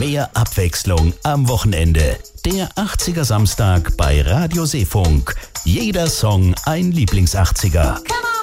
Mehr Abwechslung am Wochenende. Der 80er Samstag bei Radio Seefunk. Jeder Song ein Lieblings-80er.